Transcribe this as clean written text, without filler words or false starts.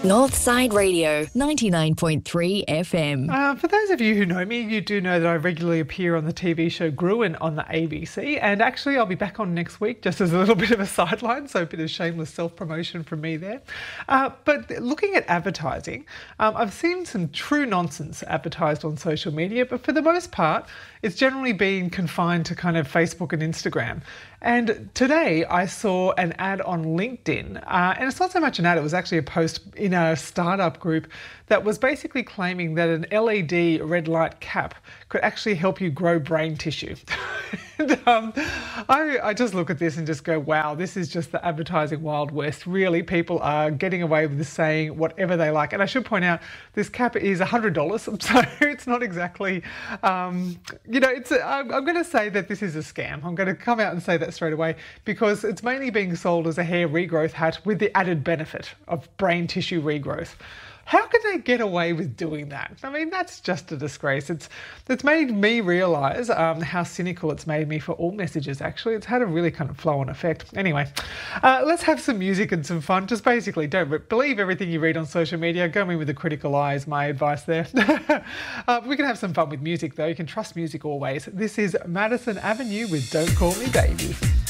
Northside Radio, 99.3 FM. For those of you who know me, you do know that I regularly appear on the TV show Gruen on the ABC, and actually I'll be back on next week, just as a little bit of a sideline, so a bit of shameless self-promotion from me there. But looking at advertising, I've seen some true nonsense advertised on social media, but for the most part, it's generally been confined to kind of Facebook and Instagram. And today I saw an ad on LinkedIn, and it's not so much an ad, it was actually a post in a startup group that was basically claiming that an LED red light cap could actually help you grow brain tissue. And, I just look at this and just go, wow, this is just the advertising Wild West. Really, people are getting away with saying whatever they like. And I should point out, this cap is $100, so it's not exactly, I'm going to say that this is a scam. I'm going to come out and say that straight away because it's mainly being sold as a hair regrowth hat with the added benefit of brain tissue regrowth. How can they get away with doing that? I mean, that's just a disgrace. It's made me realise how cynical it's made me for all messages, actually. It's had a really kind of flow-on effect. Anyway, let's have some music and some fun. Just basically, don't believe everything you read on social media. Go in with a critical eye is my advice there. We can have some fun with music, though. You can trust music always. This is Madison Avenue with Don't Call Me Baby.